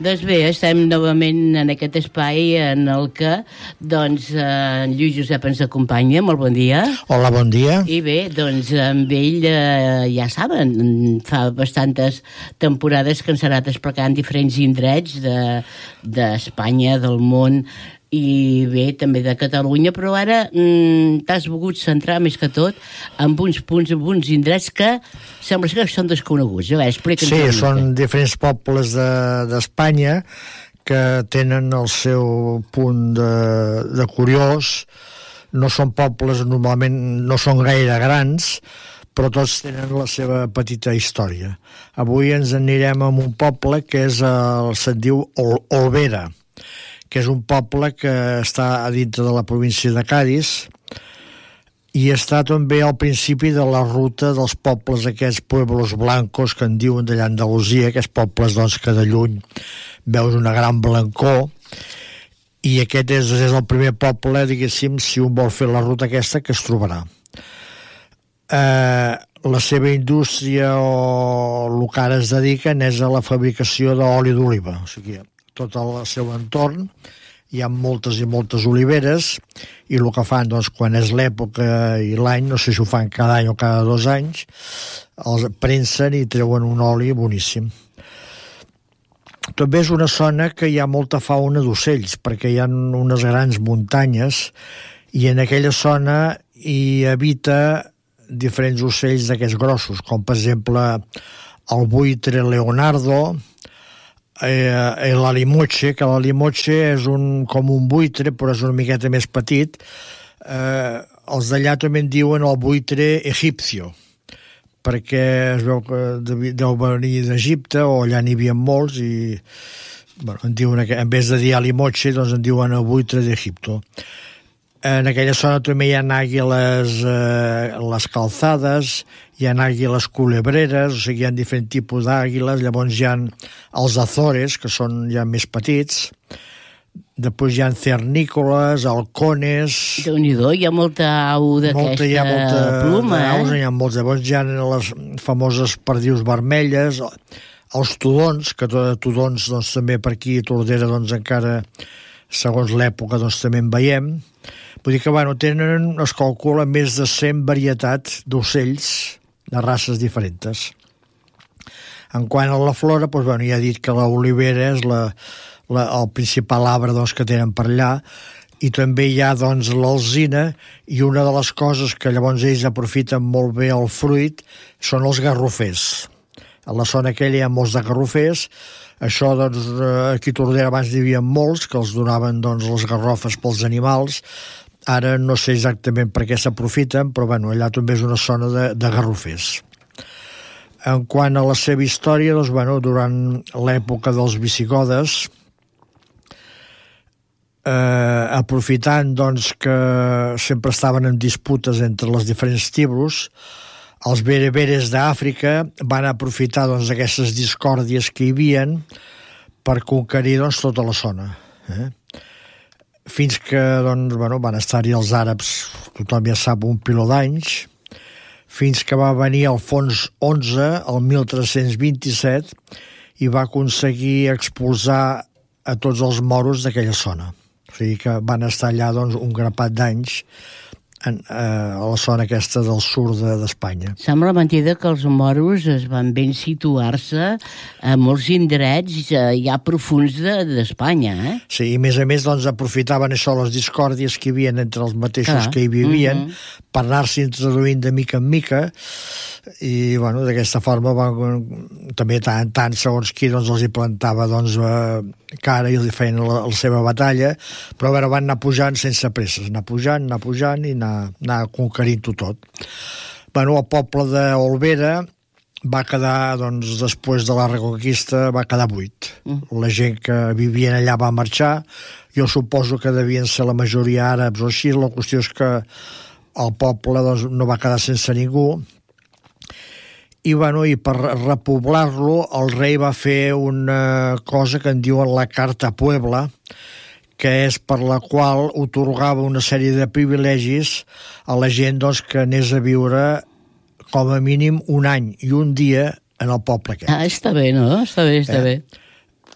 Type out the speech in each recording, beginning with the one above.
Doncs bé, estem novament en aquest espai en el que doncs, en Lluís Josep ens acompanya. Molt bon dia. Hola, bon dia. I bé, doncs amb ell ja saben, fa bastantes temporades que ens ha anat explicant diferents indrets d'Espanya, del món, i bé, també de Catalunya, però ara t'has volgut centrar més que tot en uns punts, en uns indrets que sembla que són desconeguts. A veure, explica'ns. Sí, són diferents pobles d'Espanya que tenen el seu punt de curiós. No són pobles, normalment no són gaire grans, però tots tenen la seva petita història. Avui ens anirem a un poble que se'n diu Olvera, que és un poble que està a dintre de la província de Cádiz i està també al principi de la ruta dels pobles aquests pueblos blancos que en diuen d'allà Andalusia, aquests pobles doncs, que de lluny veus una gran blancor, i aquest és el primer poble, diguéssim, si un vol fer la ruta aquesta, que es trobarà. La seva indústria o el que ara es dediquen és a la fabricació d'oli d'oliva, o sigui, tot el seu entorn hi ha moltes i moltes oliveres, i el que fan doncs, quan és l'època i l'any, no sé si ho fan cada any o cada 2 anys, els premsen i treuen un oli boníssim. També és una zona que hi ha molta fauna d'ocells, perquè hi ha unes grans muntanyes i en aquella zona hi habita diferents ocells d'aquests grossos, com per exemple el buitre Leonardo, l'alimoche, que l'alimoche és com un buitre, però és una miqueta més petit. Els d'allà també en diuen el buitre egipcio, perquè es veu que deu venir d'Egipte, o allà n'hi havia molts, i en diuen, en vez de dir alimoche, doncs en diuen el buitre d'Egipto. En aquella zona també hi ha àguiles les calzades, hi ha àguiles culebreres, o sigui, hi ha diferents tipus d'àguiles. Llavors hi ha els Azores, que són ja més petits. Després hi ha cernícoles, halcones. Déu-n'hi-do, hi ha molta au d'aquesta pluma, Hi ha molts. Llavors hi ha les famoses perdius vermelles, els tudons, que tudons doncs, també per aquí a Tordera doncs, encara, segons l'època, doncs, també en veiem. Vull dir que tenen, es calcula, més de 100 varietats d'ocells de races diferents. En quant a la flora, doncs, ja he dit que l'olivera és el principal arbre doncs, que tenen per allà, i també hi ha doncs, l'alzina, i una de les coses que llavors ells aprofiten molt bé el fruit són els garrofers. A la zona aquella hi ha molts de garrofers. Això, doncs, aquí a Tordera abans n'hi havia molts, que els donaven doncs, les garrofes pels animals. Ara no sé exactament per què s'aprofiten, però allà també és una zona de garrofers. En quant a la seva història, doncs, durant l'època dels visigodes, aprofitant doncs, que sempre estaven en disputes entre les diferents tribus, els bereberes d'Àfrica van aprofitar doncs, aquestes discòrdies que hi havien per conquerir doncs, tota la zona. Fins que doncs, van estar-hi els àrabs, tothom ja sap, un piló d'anys, fins que va venir Alfons XI, el 1327, i va aconseguir expulsar a tots els moros d'aquella zona. O sigui que van estar allà doncs, un grapat d'anys a la zona aquesta del sud d'Espanya. Sembla mentida que els moros es van ben situar-se a molts indrets ja profuns d'Espanya, Sí, i a més doncs, aprofitaven això, les discòrdies que hi havia entre els mateixos que hi vivien, per anar-se introduint de mica en mica, i d'aquesta forma també tant segons qui doncs, els hi plantava doncs, cara i els feien la seva batalla, però van anar pujant sense presses, anar pujant i anar conquerint-ho tot. El poble d'Olvera va quedar, doncs, després de la Reconquista, va quedar buit. La gent que vivien allà va marxar, jo suposo que devien ser la majoria àrabs o així. La qüestió és que el poble doncs, no va quedar sense ningú, i per repoblar-lo el rei va fer una cosa que en diuen la Carta Puebla, que és per la qual otorgava una sèrie de privilegis a la gent doncs, que anés a viure com a mínim un any i un dia en el poble aquest. Està bé, no? Està bé.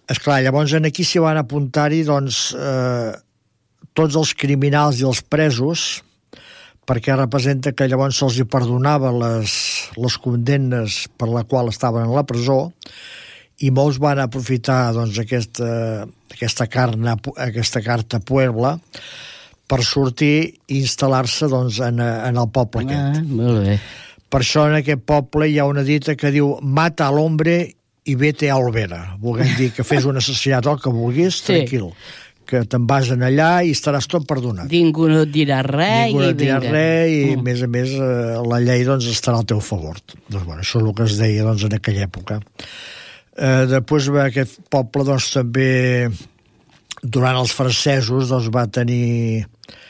esclar, llavors aquí s'hi van apuntar-hi doncs, tots els criminals i els presos, perquè representa que llavors se'ls perdonava les condemnes per la qual estaven a la presó, i molts van aprofitar doncs, aquesta carta Puebla per sortir i instal·lar-se doncs, en el poble aquest. Molt bé. Per això en aquest poble hi ha una dita que diu mata a l'hombre i vete a Olvera. Volguem dir que fes un assassinat el que vulguis, tranquil, que te'n vas en allà i estaràs tot perdonat. Ningú no et dirà res. Ningú no et dirà res i, a més, la llei doncs, estarà al teu favor. Doncs, bueno, això és el que es deia doncs, en aquella època. Després aquest poble doncs, també durant els francesos doncs, va tenir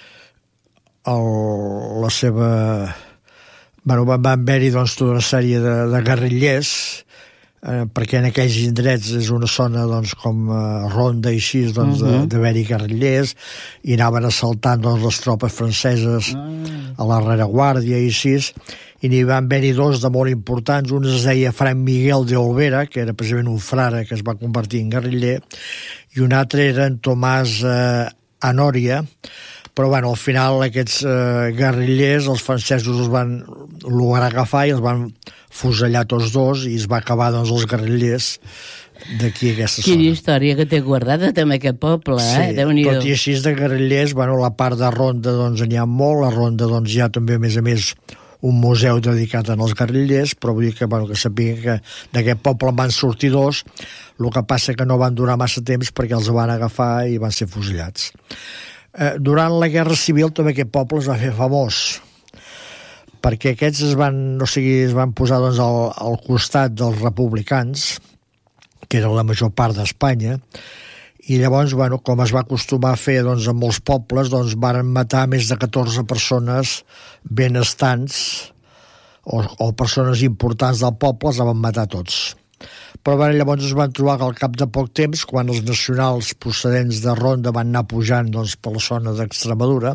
la seva... Bueno, van haver-hi doncs, tota una sèrie de guerrillers, perquè en aquells indrets és una zona doncs, com ronda i així doncs, d'haver-hi guerrillers, i anaven assaltant doncs, les tropes franceses a la rereguàrdia i així, i n'hi van haver-hi dos de molt importants. Un es deia Fray Miguel de Olvera, que era precisament un frare que es va convertir en guerriller, i un altre era en Tomàs Anòria. Però bueno, al final aquests guerrillers, els francesos els van lograr agafar i els van fusellar tots dos, i es va acabar doncs, els guerrillers d'aquí aquesta zona. Quina història que té guardada també aquest poble, sí, Déu-n'hi-do. Tot i així de guerrillers, bueno, la part de Ronda doncs, n'hi ha molt, la Ronda doncs, hi ha també a més un museu dedicat als guerrillers, però vull dir que, bueno, que sapiguen que d'aquest poble van sortir dos, el que passa que no van durar massa temps perquè els van agafar i van ser fusillats. Durant la Guerra Civil també aquest poble es va fer famós, perquè aquests es van posar doncs, al costat dels republicans, que era la major part d'Espanya, i llavors, bueno, com es va acostumar a fer doncs, en molts pobles, doncs, van matar més de 14 persones benestants o persones importants del poble, els van matar tots. Però bueno, llavors es van trobar que al cap de poc temps, quan els nacionals procedents de Ronda van anar pujant doncs, per la zona d'Extremadura,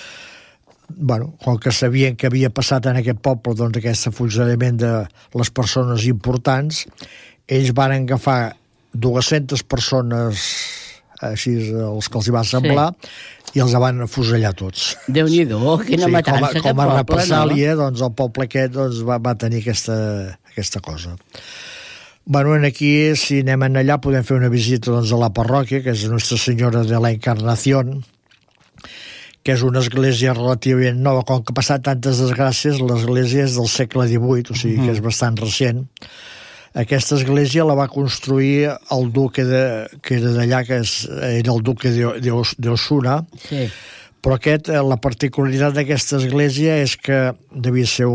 bueno, com que sabien que havia passat en aquest poble doncs, aquest afusellament de les persones importants, ells van agafar 200 persones, així els que els hi va semblar, i els van afusellar tots. Déu-n'hi-do, quina matança, aquest poble, com a represàlia, doncs, el poble aquest doncs, va tenir aquesta cosa. Bueno, aquí, si anem allà, podem fer una visita doncs, a la parròquia, que és Nostra Senyora de la Encarnación, que és una església relativament nova. Com que ha passat tantes desgràcies, l'església és del segle XVIII, o sigui que és bastant recent. Aquesta església la va construir el duque que era d'allà, que era el duque d'Osuna, però la particularitat d'aquesta església és que devia ser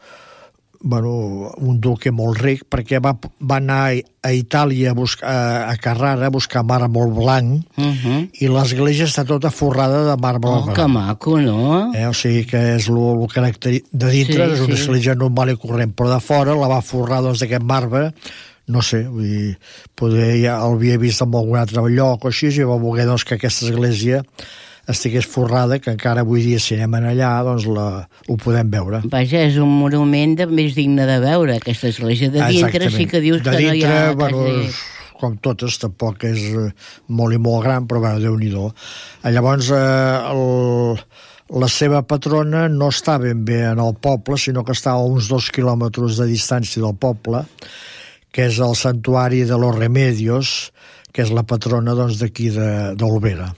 un duque molt ric, perquè va anar a Itàlia a Carrara a buscar màrmol blanc, i l'església està tota forrada de màrmol blanc. Que maco, no? O sigui que és el caràcter de dintre, és una església normal i corrent, però de fora la va forrar doncs, d'aquest marbre, no sé, vull dir, poder ja l'havia vist en algun altre lloc o així, i va voler doncs, que aquesta església estigués forrada, que encara avui dia si anem allà doncs ho podem veure. Vaja, és un monument més digne de veure, aquesta església de dintre. Sí que dius que no hi ha... Bueno, com totes, tampoc és molt i molt gran, però bueno, Déu-n'hi-do. Llavors la seva patrona no està ben bé en el poble, sinó que està a uns 2 quilòmetres de distància del poble, que és el santuari de los Remedios, que és la patrona doncs, d'aquí d'Olvera.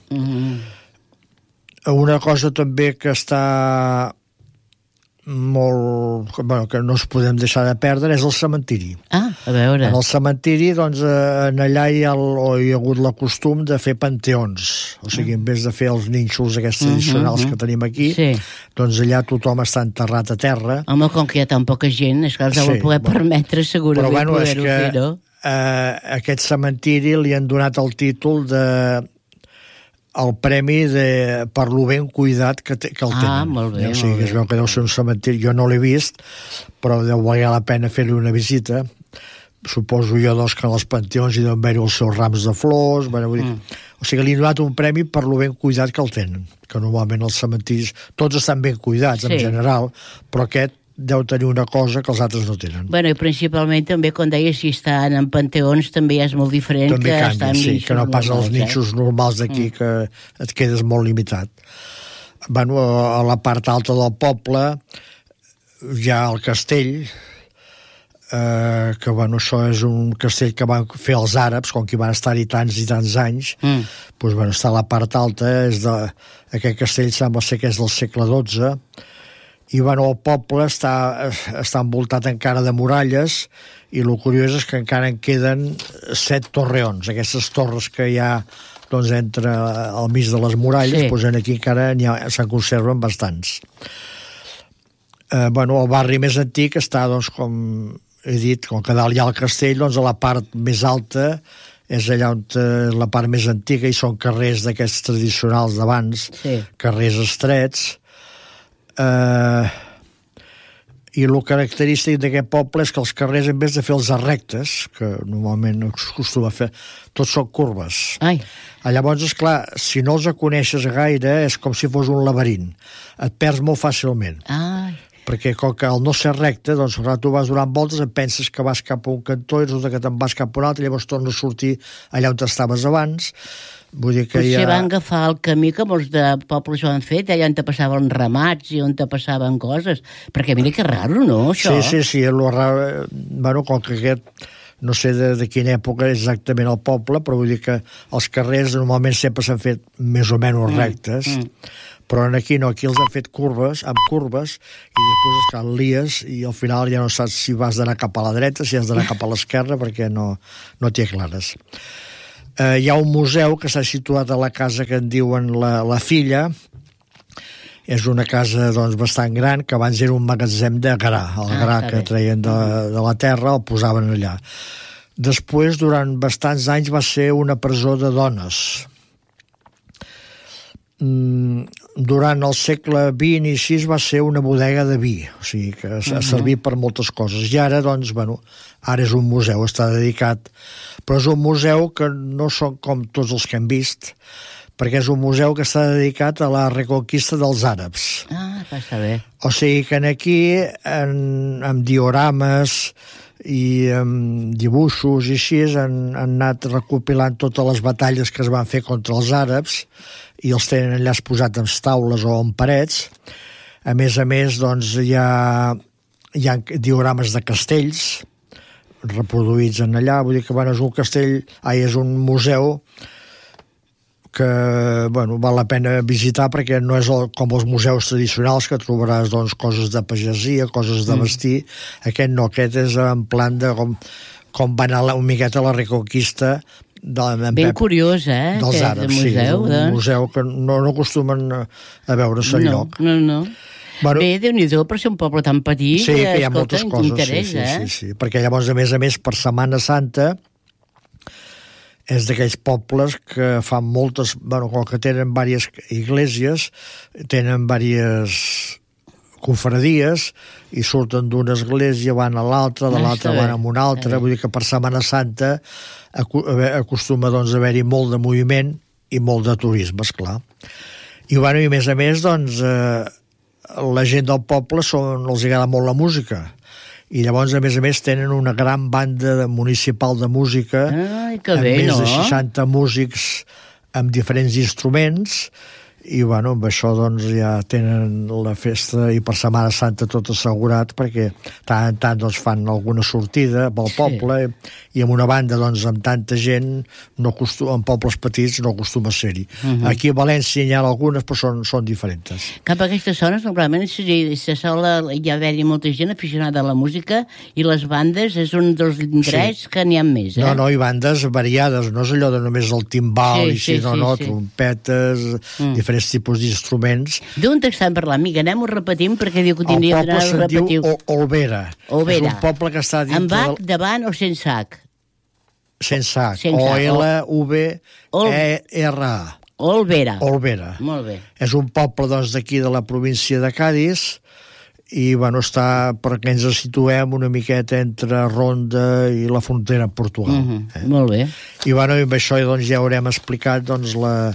Una cosa també que està molt... Bueno, que no es podem deixar de perdre és el cementiri. Ah, a veure. En el cementiri, doncs, allà hi ha hagut la costum de fer panteons. O sigui, en vez de fer els nínxols aquests tradicionals que tenim aquí, doncs allà tothom està enterrat a terra. Home, com que hi ha tan poca gent, és que els heu poder permetre segurament poder-ho fer, no? Aquest cementiri li han donat el títol de el premi per lo ben cuidat que el tenen. Molt bé, o sigui, es veu que deu ser un cementiri, jo no l'he vist, però deu valer la pena fer-li una visita. Suposo jo doncs, que en els panteons hi deuen haver els seus rams de flors, o sigui, li han donat un premi per lo ben cuidat que el tenen, que normalment els cementiris tots estan ben cuidats en general, però aquest deu tenir una cosa que els altres no tenen. Bueno, i principalment també, quan deies, si estan en panteons també és molt diferent també que canvia, estar en sí, que no pas als nínxols normals d'aquí, que et quedes molt limitat. Bueno, a la part alta del poble hi ha el castell, que bueno, això és un castell que van fer els àrabs, com que van estar-hi tants i tants anys. Doncs, bueno, està a la part alta, aquest castell sembla ser que és del segle XII, i bueno, el poble està envoltat encara de muralles, i el curiós és que encara en queden 7 torreons, aquestes torres que hi ha doncs, entre al mig de les muralles, doncs aquí encara se'n conserven bastants. Bueno, el barri més antic està, doncs, com he dit, com que dalt hi ha el castell, doncs a la part més alta és allà on la part més antiga, i són carrers d'aquests tradicionals d'abans, carrers estrets. I el característic d'aquest poble és que els carrers, en vez de fer-los rectes, que normalment es costuma fer, tots són curves. Llavors, esclar, si no els coneixes gaire, és com si fos un laberint. Et perds molt fàcilment. Perquè com que al no ser recte, doncs quan tu vas donant voltes et penses que vas cap a un cantó i resulta que te'n vas cap a un altre, llavors tornes a sortir allà on estaves abans. Vull dir que potser van agafar el camí que molts de pobles ho han fet, allà on te passaven ramats i on te passaven coses, perquè mira que raro, no, això? Sí, bueno, com que aquest no sé de quina època exactament el poble, però vull dir que els carrers normalment sempre s'han fet més o menys rectes, però aquí no, aquí els han fet curves, i després es lies, i al final ja no saps si vas d'anar cap a la dreta, si has d'anar cap a l'esquerra, perquè no t'hi aclares. Hi ha un museu que està situat a la casa que en diuen la Filla. És una casa doncs, bastant gran, que abans era un magatzem de gra. El gra que treien de la terra el posaven allà. Després, durant bastants anys, va ser una presó de dones. Durant el segle XX i així va ser una bodega de vi, o sigui que ha servit per moltes coses. I ara, doncs, bueno, ara és un museu, està dedicat, però és un museu que no són com tots els que hem vist, perquè és un museu que està dedicat a la reconquista dels àrabs. Està bé. O sigui que aquí, amb diorames i amb dibuixos i així, han anat recopilant totes les batalles que es van fer contra els àrabs, i els tenen allà exposats en taules o en parets. A més, doncs, hi ha diorames de castells reproduïts en allà. Vull dir que bueno, és un museu que bueno, val la pena visitar, perquè no és com els museus tradicionals que trobaràs doncs, coses de pagesia, coses de vestir. Aquest no, aquest és en plan de com va anar una miqueta la reconquista ben curiós, dels àrabs, museu, sí, un museu que no acostumen a veure's enlloc. No. Bueno, bé, Déu-n'hi-do, per ser un poble tan petit, sí, que hi ha moltes coses, sí, perquè llavors, a més, per Setmana Santa, és d'aquells pobles que fan moltes, bueno, com que tenen diverses esglésies, tenen diverses confradies, i surten d'una església, van a l'altra, de l'altra van a una altra, vull dir que per Setmana Santa acostuma doncs a haver-hi molt de moviment i molt de turisme, esclar. I bueno, i a més, doncs, la gent del poble els agrada molt la música, i llavors, a més, tenen una gran banda municipal de música, amb més de 60 músics amb diferents instruments, i bueno, amb això doncs ja tenen la festa i per Setmana Santa tot assegurat, perquè tant en tant doncs, fan alguna sortida pel poble, i amb una banda doncs amb tanta gent en pobles petits no acostuma a ser-hi. Aquí a València hi ha algunes, però són diferents. Cap a aquestes zones normalment se sol hi haver-hi molta gent aficionada a la música, i les bandes és un dels indrets que n'hi ha més. No, i bandes variades, no és allò de només el timbal, trompetes, diferents tipus d'instruments. D'on estan parlant? Mica, anem-ho repetint, perquè diu que tindria d'anar a repetir. El poble se'n diu Olvera. És un poble que està dins... Amb H davant o sense H? Sense H. O-L-V-E-R-A. Olvera. Molt bé. És un poble, doncs, d'aquí de la província de Cadis, i, bueno, està, perquè ens situem una miqueta entre Ronda i la frontera amb Portugal. Molt bé. I, bueno, amb això, doncs, ja haurem explicat, doncs,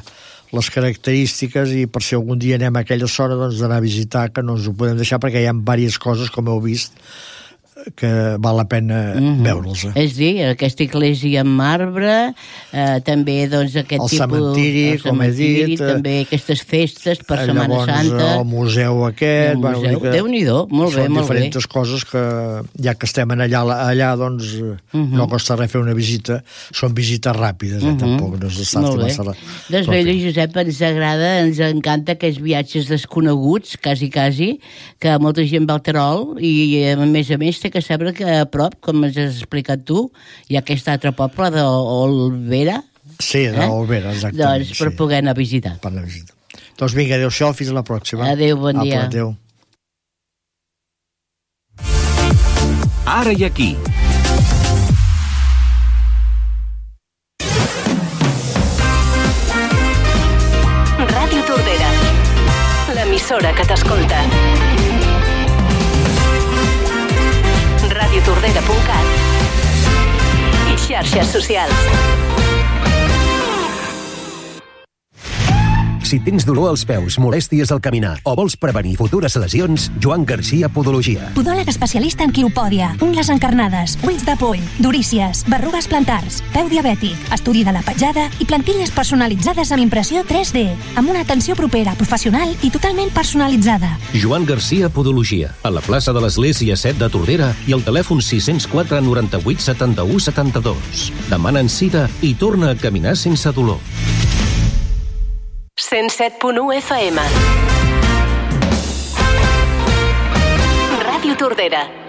les característiques, i per si algun dia anem a aquella zona, doncs d'anar a visitar, que no ens ho podem deixar, perquè hi ha diverses coses, com heu vist, que val la pena veure-les. És dir, aquesta església en marbre, també doncs aquest tipus... Cementiri, com he dit. També aquestes festes per Setmana Santa. Llavors el museu aquest. El museu, Déu-n'hi-do, molt bé, molt bé. Són diferents coses que, ja que estem allà doncs no costa res fer una visita. Són visites ràpides, tampoc no és d'estar massa... Doncs bé, Josep, ens agrada, ens encanta aquests viatges desconeguts, quasi, que molta gent va al Terol, i a més té que saber que a prop, com ens has explicat tu, hi ha aquest altre poble d'Olvera. Sí, d'Olvera, exactament. Doncs per poder anar a visitar. Per anar a visitar. Doncs vinga, adéu-siau, fins a la pròxima. Adéu, bon dia. Adéu. Ara i aquí. Ràdio Tordera, l'emissora que t'escolta. radiotordera.cat i xarxes socials. Si tens dolor als peus, molèsties al caminar o vols prevenir futures lesions, Joan Garcia Podologia. Podòleg especialista en quiropòdia, ungles encarnades, ulls de poll, durícies, berrugues plantars, peu diabètic, estudi de la petjada i plantilles personalitzades amb impressió 3D, amb una atenció propera, professional i totalment personalitzada. Joan Garcia Podologia, a la plaça de l'Església 7 de Tordera i al telèfon 604 98 71 72. Demanen cita i torna a caminar sense dolor. 107.1 FM. Ràdio Tordera.